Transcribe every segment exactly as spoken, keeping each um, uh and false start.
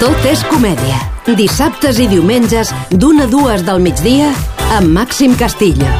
Tot és comèdia. Dissabtes i diumenges, d'una a dues del migdia, amb Màxim Castillo.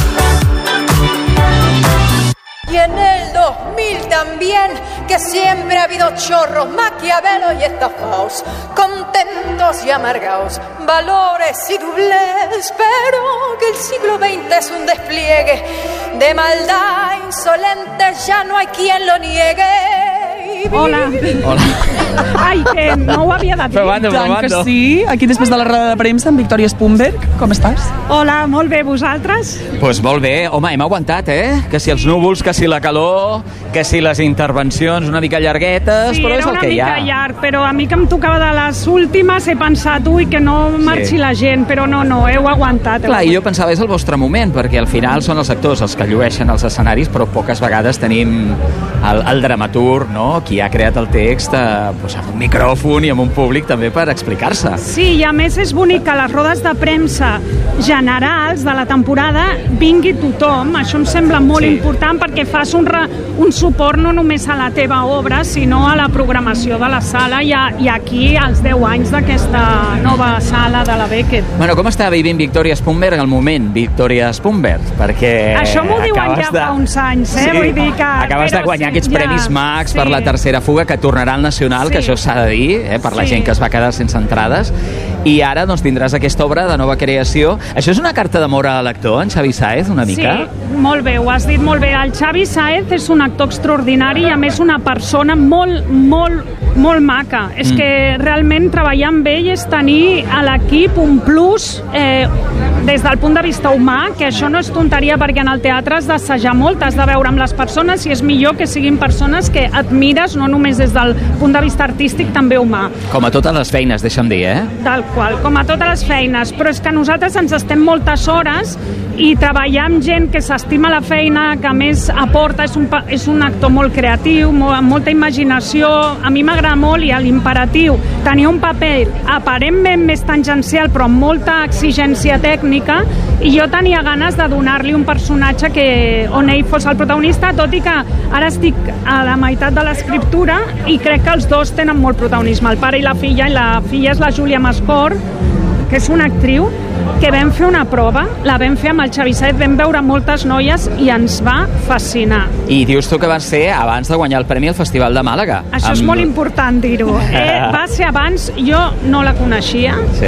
Y en el dos mil también, que siempre ha habido chorros, maquiavelos y estafaos, contentos y amargaos, valores y doblez, pero que el siglo veinte es un despliegue de maldad insolente, ya no hay quien lo niegue. Hola. Hola. Ai, que no ho havia de dir. Provando, Tant que provando. sí. Aquí després de la roda de premsa amb Victòria Spumberg. Com estàs? Hola, molt bé, vosaltres? Doncs pues molt bé. Home, hem aguantat, eh? Que si els núvols, que si la calor, que si les intervencions una mica llarguetes, Sí, però és era el una que hi ha. mica llarg, però a mi que em tocava de les últimes he pensat, ui, que no marxi Sí. la gent, però no, no, heu aguantat. Heu Clar, i jo aguantat. pensava, és el vostre moment, perquè al final són els actors els que llueixen els escenaris, però poques vegades tenim el, el dramaturg, no?, qui ha creat el text eh, doncs amb un micròfon i amb un públic també per explicar-se. Sí, i a més és bonic que a les rodes de premsa generals de la temporada vingui tothom. Això em sembla molt Sí. important perquè fas un, re, un suport no només a la teva obra, sinó a la programació de la sala i, a, i aquí als deu anys d'aquesta nova sala de la Beckett. Bueno, com està vivint Victòria Spumberg al moment, Victòria Spumberg? Perquè Això m'ho diuen acabes ja de... fa uns anys, eh? Sí, Vull dir que... acabes de però guanyar sí, aquests ja, Premis Max sí. per la tercera fuga, que tornarà al Nacional, Sí. que això s'ha de dir, eh, per la Sí. gent que es va quedar sense entrades, i ara doncs, tindràs aquesta obra de nova creació. Això és una carta d'amor a l'actor, en Xavi Sáez, una mica? Sí, molt bé, ho has dit molt bé. El Xavi Sáez és un actor extraordinari i a més una persona molt, molt, molt maca. És Mm. que realment treballar amb ell és tenir a l'equip un plus eh, des del punt de vista humà, que això no és tonteria perquè en el teatre has d'assajar molt, has de veure amb les persones i és millor que siguin persones que admires no només des del punt de vista artístic, també humà. Com a totes les feines, deixa'm dir, eh? Tal qual, com a totes les feines, però és que nosaltres ens estem moltes hores i treballar amb gent que s'estima la feina, que a més aporta, és un, pa- és un actor molt creatiu, molt, amb molta imaginació. A mi m'agrada molt i a l'imperatiu tenia un paper aparentment més tangencial però amb molta exigència tècnica i jo tenia ganes de donar-li un personatge que, on ell fos el protagonista, tot i que ara estic a la meitat de l'escriptura i crec que els dos tenen molt protagonisme, el pare i la filla, i la filla és la Júlia Mascor, que és una actriu que vam fer una prova, la vam fer amb el Xavi Sáez, vam veure moltes noies i ens va fascinar. I dius tu que va ser abans de guanyar el Premi al Festival de Màlaga. Això és Amb- molt important dir-ho. Eh? Va ser abans, jo no la coneixia, Sí.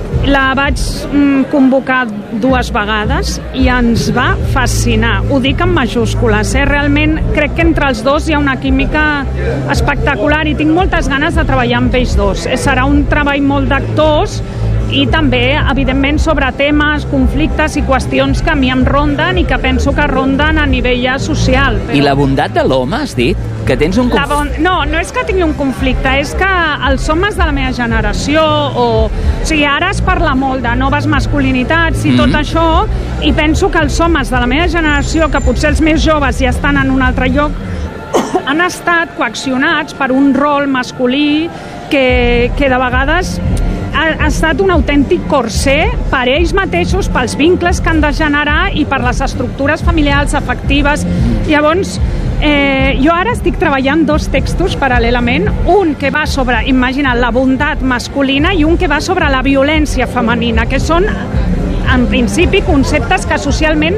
la vaig mm, convocar dues vegades i ens va fascinar. Ho dic en majúscules, eh? Realment crec que entre els dos hi ha una química espectacular i tinc moltes ganes de treballar amb ells dos. Eh, Serà un treball molt d'actors i també, evidentment, sobre temes, conflictes i qüestions que a mi em ronden i que penso que ronden a nivell ja social. Però... I la bondat de l'home, has dit? Que tens un... La conf- bon... No, no és que tingui un conflicte, és que els homes de la meva generació, o, o sigui, ara es parla molt de noves masculinitats i Mhm. tot això, i penso que els homes de la meva generació, que potser els més joves ja estan en un altre lloc, han estat coaccionats per un rol masculí que, que de vegades ha, ha estat un autèntic corser per ells mateixos, pels vincles que han de generar i per les estructures familiars afectives. Llavors, eh, jo ara estic treballant dos textos paral·lelament, un que va sobre, imagina, la bondat masculina i un que va sobre la violència femenina, que són, en principi, conceptes que socialment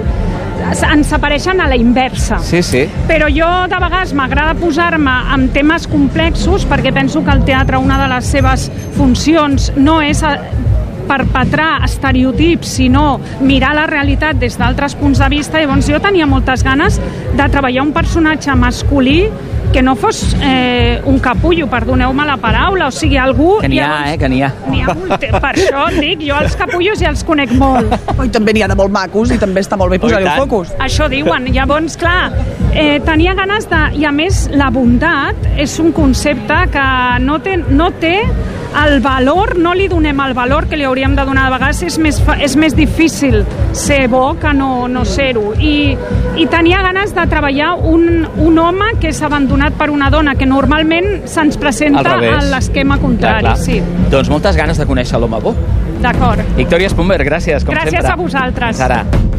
ens apareixen a la inversa. Sí, sí. Però jo de vegades m'agrada posar-me amb temes complexos perquè penso que el teatre, una de les seves funcions no és a- perpetrar estereotips, sinó mirar la realitat des d'altres punts de vista. Llavors jo tenia moltes ganes de treballar un personatge masculí que no fos eh, un capullo, perdoneu-me la paraula, o sigui, algú... Que n'hi ha, llavors- eh, que n'hi ha. N'hi ha molt, per això et dic, jo els capullos ja els conec molt. Oh, i també n'hi ha de molt macos i també està molt bé posar-hi Oh, i el tant. focus. Això diuen. Llavors, clar, eh, tenia ganes de... I a més, la bondat és un concepte que no té, no té el valor, no li donem el valor que li hauríem de donar. De vegades és més, fa- és més difícil ser bo que no, no ser-ho. I, I tenia ganes de treballar un, un home que és abandonat per una dona, que normalment se'ns presenta Al revés. a l'esquema contrari. Clar, clar. Sí, Doncs moltes ganes de conèixer l'home bo. d'acord. Victòria Spumberg, gràcies, com Gràcies sempre. a vosaltres. Fins ara.